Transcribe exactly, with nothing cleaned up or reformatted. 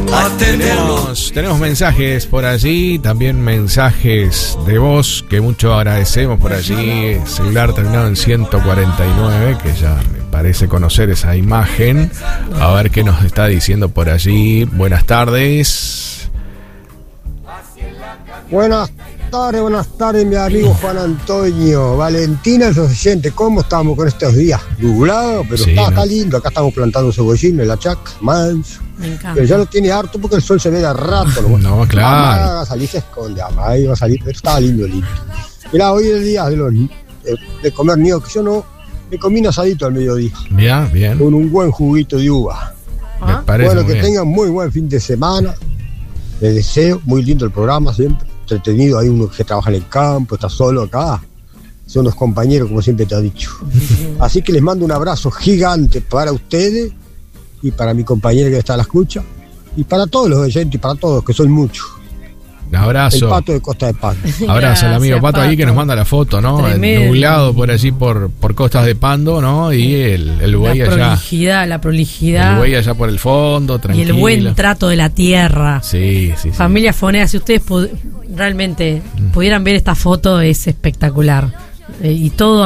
Tenemos, tenemos mensajes por allí, también mensajes de voz que mucho agradecemos por allí. Celular terminado en ciento cuarenta y nueve, que ya me parece conocer esa imagen. A ver qué nos está diciendo por allí. Buenas tardes. Buenas tardes, buenas tardes, mi amigo Juan Antonio. Valentina, los oyentes, ¿cómo estamos con estos días? Nublado, pero Sí, está, ¿no? está lindo. Acá estamos plantando cebollín en la chaca, manso. Me encanta. Pero ya lo tiene harto porque el sol se ve de rato. ¿no? No, claro. Mamá va a salir, se esconde, mamá, ahí va a salir, pero está lindo, lindo. Mirá, hoy es el día de, los, de, de comer nido, que yo no me comí un asadito al mediodía, Bien, bien. con un buen juguito de uva. Me parece Bueno, muy que bien. tengan muy buen fin de semana. Les deseo, muy lindo el programa siempre. Entretenido, hay uno que trabaja en el campo, está solo acá. Son unos compañeros, como siempre te he dicho. Así que les mando un abrazo gigante para ustedes y para mi compañera que está a la escucha. Y para todos los oyentes y para todos, que son muchos. Un El abrazo. Pato de Costa de Pando. Abrazo al amigo Gracias, Pato ahí que nos manda la foto, ¿no? Tremendo. Nublado por allí por, por Costas de Pando, ¿no? Y el, el buey La allá. prolijidad, la El prolijidad buey allá por el fondo, y tranquilo. el buen trato de la tierra. Sí, sí, sí. Familia Fonea, si ustedes pu- realmente pudieran ver esta foto, es espectacular. Eh, y todo